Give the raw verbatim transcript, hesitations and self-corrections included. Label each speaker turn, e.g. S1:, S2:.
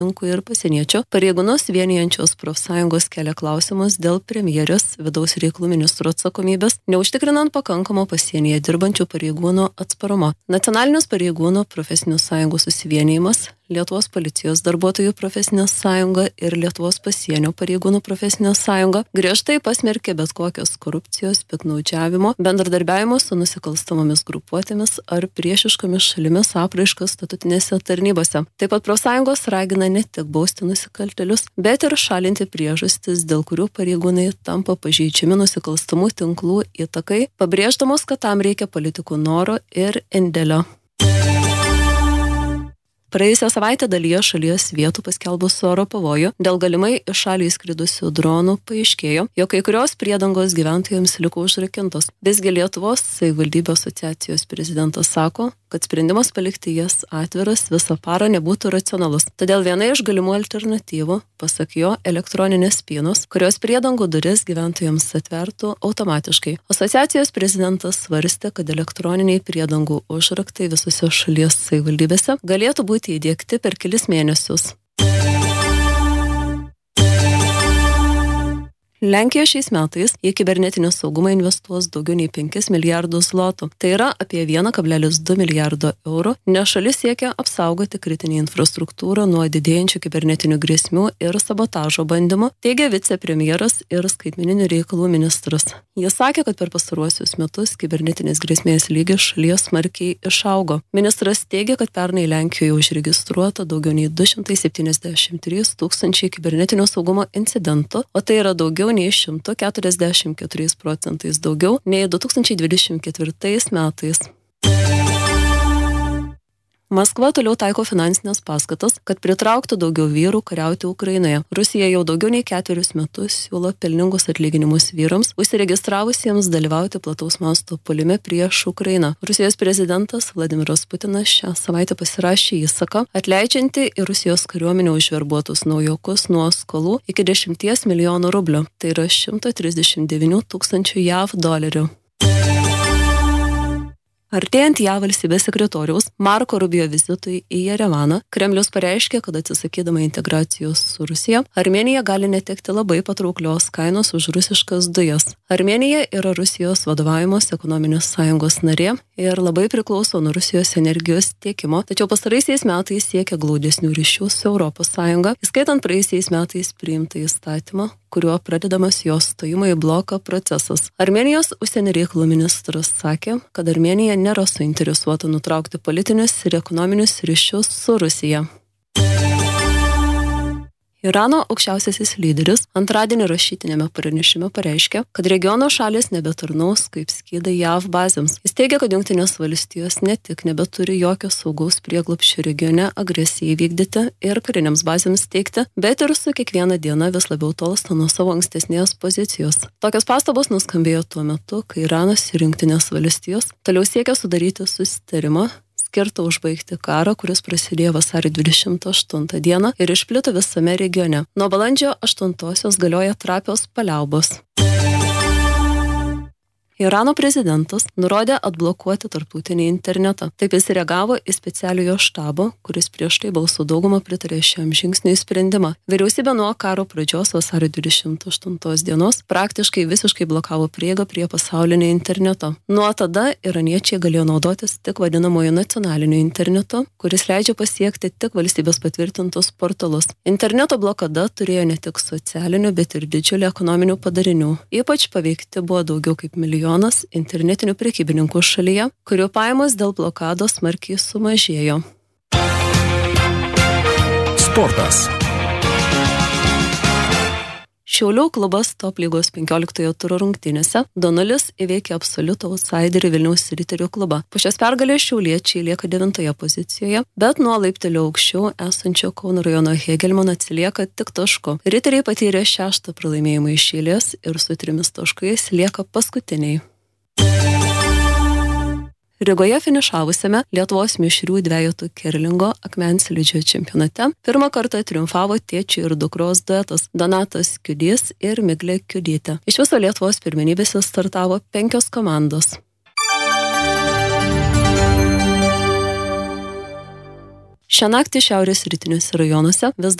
S1: ir pasieniečių pareigūnus vienijančios profsąjungos kelia klausimus dėl premjerės vidaus reikalų ministro atsakomybės, neužtikrinant pakankamo pasienyje dirbančių pareigūnų atsparumo. Nacionalinis pareigūnų profesinių sąjungų susivienijimas, Lietuvos policijos darbuotojų profesinė sąjunga ir Lietuvos pasienio pareigūnų profesinė sąjunga griežtai pasmerkė bet kokios korupcijos, piktnaudžiavimo, bendradarbiavimo su nusikalstamomis grupuotėmis ar priešiškomis šalimis apraiškas statutinėse tarnybose. Taip pat profsąjungos ragina ne tik bausti nusikaltėlius, bet ir šalinti priežastis, dėl kurių pareigūnai tampa pažeidžiami nusikalstamų tinklų įtakai, pabrėždamos, kad tam reikia politikų noro ir indėlio. Praėjusią savaitę dalyje šalies vietų paskelbus oro pavojų dėl galimai iš šalį įskridusių dronų paaiškėjo, jog kai kurios priedangos gyventojams liko užrakintos. Visgi Lietuvos savivaldybių asociacijos prezidentas sako, kad sprendimas palikti jas atviras visą parą nebūtų racionalus. Todėl viena iš galimų alternatyvų, pasak jo, elektroninės spynos, kurios priedangų duris gyventojams atvertų automatiškai. Asociacijos prezidentas svarstė, kad elektroniniai priedangų užraktai visose šalies savivaldybėse galėtų būti įdiegti per kelis mėnesius. Lenkija šiais metais į kibernetinį saugumą investuos daugiau nei penkis milijardus zlotų. Tai yra apie vienas kablelis du milijardo eurų, nes šalis siekia apsaugoti kritinį infrastruktūrą nuo didėjančių kibernetinių grėsmių ir sabotažo bandymų, teigia vicepremjeras ir skaitmeninių reikalų ministras. Jis sakė, kad per pastaruosius metus kibernetinės grėsmės lygis šalies smarkiai išaugo. Ministras teigia, kad pernai Lenkijoje užregistruota daugiau nei du šimtai septyniasdešimt trys tūkstančiai kibernetinio saugumo incidentų, o tai yra daugiau nei šimtas keturiasdešimt keturiais procentais daugiau nei du tūkstančiai dvidešimt ketvirtais metais. Maskva toliau taiko finansinės paskatas, kad pritrauktų daugiau vyrų kariauti Ukrainoje. Rusija jau daugiau nei ketverius metus siūlo pelningus atlyginimus vyrams, užsiregistravusiems dalyvauti plataus masto puolime prieš Ukrainą. Rusijos prezidentas Vladimiras Putinas šią savaitę pasirašė įsaką, atleidžiantį į Rusijos kariuomenę užverbuotus naujokus nuo skolų iki dešimties milijonų rublių. Tai yra šimtas trisdešimt devyni tūkstančių jav dolerių. Artėjant jav valstybės sekretoriaus Marko Rubio vizitui į Jerevaną, Kremlius pareiškė, kad atsisakydama integracijos su Rusija, Armėnija gali netekti labai patrauklios kainos už rusiškas dujas. Armėnija yra Rusijos vadovaujamos ekonominės sąjungos narė ir labai priklauso nuo Rusijos energijos tiekimo, tačiau pastaraisiais metais siekia glaudesnių ryšių su Europos Sąjunga, įskaitant praėjusiais metais priimtą įstatymą, kuriuo pradedamas jos stojimo į bloką procesas. Armėnijos užsienio reikalų ministras sakė, kad Armėnija nėra suinteresuota nutraukti politinius ir ekonominius ryšius su Rusija. Irano aukščiausiasis lyderis antradienį rašytinėme pranešime pareiškė, kad regiono šalis nebetarnaus kaip skydai jav bazėms. Jis teigia, kad Jungtinės valstijos ne tik nebeturi jokio saugaus prieglobsčio regione agresijai vykdyti ir kariniams bazėms teikti, bet ir su kiekviena diena vis labiau tolsta nuo savo ankstesnės pozicijos. Tokios pastabos nuskambėjo tuo metu, kai Iranas ir Jungtinės valstijos toliau siekia sudaryti susitarimą skirta užbaigti karą, kuris prasidėjo vasario dvidešimt aštuntą dieną ir išplito visame regione. Nuo balandžio aštuntosios galioja trapios paliaubos. Irano prezidentas nurodė atblokuoti tarptautinį internetą. Taip jis reagavo į specialiojo štabo, kuris prieš tai balsų daugumą pritarė šiam žingsniui sprendimą. Vyriausybė nuo karo pradžios vasario dvidešimt aštuntos dienos praktiškai visiškai blokavo prieigą prie pasaulinio interneto. Nuo tada iraniečiai galėjo naudotis tik vadinamojo nacionaliniu internetu, kuris leidžia pasiekti tik valstybės patvirtintus portalus. Interneto blokada turėjo ne tik socialinių, bet ir didžiulį ekonominių padarinių. Ypač paveikti buvo daugiau kaip milijonas internetinių prekybininkų šalyje, kurių pajamos dėl blokados smarkiai sumažėjo.
S2: Sportas.
S1: Šiaulių klubas top lygos penkioliktojo turo rungtynėse du nulis įveikė absoliutų outsiderį Vilniaus Riterių klubą. Po šios pergalės šiauliečiai lieka devintoje pozicijoje, bet nuo laiptelio aukščiau esančio Kauno rajono Hegelmano atsilieka tik tašku. Riteriai patyrė šeštą pralaimėjimą iš eilės ir su trimis taškais lieka paskutiniai. Rygoje finišavusiame Lietuvos mišrių dvejetų kerlingo akmenslydžio čempionate pirmą kartą triumfavo tėčio ir dukros duetas Donatas Kiudys ir Miglė Kiudytė. Iš viso Lietuvos pirmenybėse startavo penkios komandos. Šią naktį šiaurės rytiniuose rajonuose vis